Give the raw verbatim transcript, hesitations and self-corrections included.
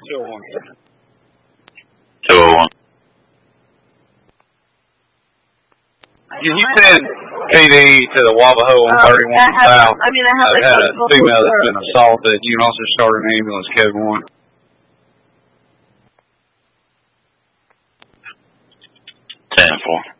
two oh one. two oh one. You send P D to the Wabahoe on Um, thirty-one I have, South. I mean, I have I've like had a multiple female that's clerks. been assaulted. You can also start an ambulance, Kevin one. ten four.